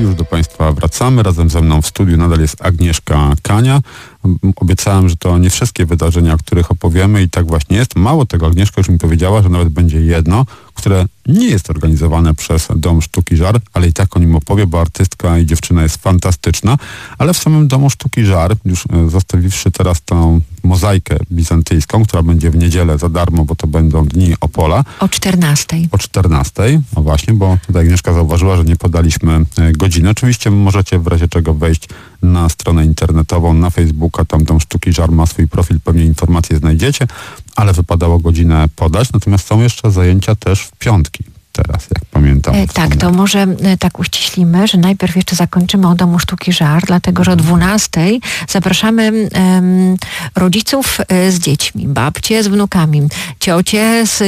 już do Państwa wracamy. Razem ze mną w studiu nadal jest Agnieszka Kania. Obiecałem, że to nie wszystkie wydarzenia, o których opowiemy i tak właśnie jest. Mało tego, Agnieszka już mi powiedziała, że nawet będzie jedno, które nie jest organizowane przez Dom Sztuki Żar, ale i tak o nim opowie, bo artystka i dziewczyna jest fantastyczna. Ale w samym Domu Sztuki Żar, już zostawiwszy teraz tą mozaikę bizantyjską, która będzie w niedzielę za darmo, bo to będą Dni Opola. O 14:00. O 14:00, no właśnie, bo tutaj Agnieszka zauważyła, że nie podaliśmy godziny. Oczywiście możecie w razie czego wejść na stronę internetową, na Facebooka, tam Dom Sztuki Żar ma swój profil, pewnie informacje znajdziecie, ale wypadało godzinę podać. Natomiast są jeszcze zajęcia też w piątki. Teraz, jak pamiętam. Tak, to może tak uściślimy, że najpierw jeszcze zakończymy o Domu Sztuki Żar, dlatego że o 12:00 zapraszamy rodziców z dziećmi, babcie z wnukami, ciocie z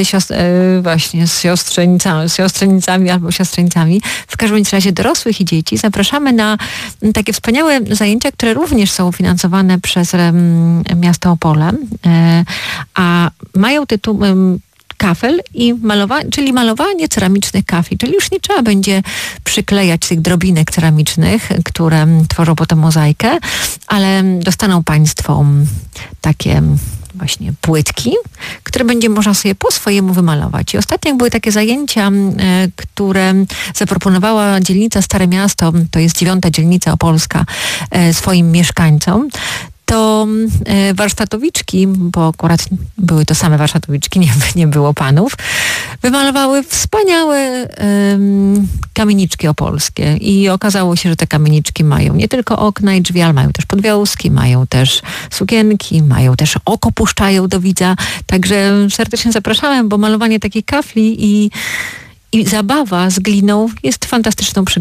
siostrzenicami albo siostrzenicami. W każdym razie dorosłych i dzieci zapraszamy na takie wspaniałe zajęcia, które również są finansowane przez miasto Opole, a mają tytuł kafel i czyli malowanie ceramicznych kafli, czyli już nie trzeba będzie przyklejać tych drobinek ceramicznych, które tworzą potem mozaikę, ale dostaną Państwo takie właśnie płytki, które będzie można sobie po swojemu wymalować. I ostatnio były takie zajęcia, które zaproponowała dzielnica Stare Miasto, to jest 9. dzielnica opolska, swoim mieszkańcom. To warsztatowiczki, bo akurat były to same warsztatowiczki, nie było panów, wymalowały wspaniałe kamieniczki opolskie i okazało się, że te kamieniczki mają nie tylko okna i drzwi, ale mają też podwiązki, mają też sukienki, mają też oko, puszczają do widza, także serdecznie zapraszałem, bo malowanie takich kafli i zabawa z gliną jest fantastyczną przygodą.